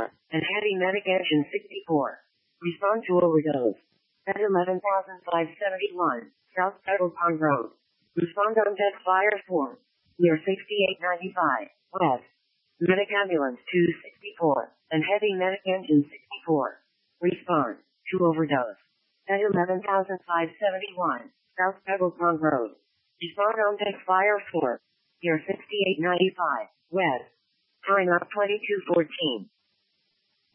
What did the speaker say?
and heavy medic engine 64. Respond to overdose. At 11,571, South Kettle Pond Road. Respond on deck fire 4. Near 6895, west. Medic ambulance 264, and heavy medic engine 64. Respond to overdose. At 11,571, South Kettle Pond Road. Respond on deck fire 4. Near 6895, west. Time up 2214.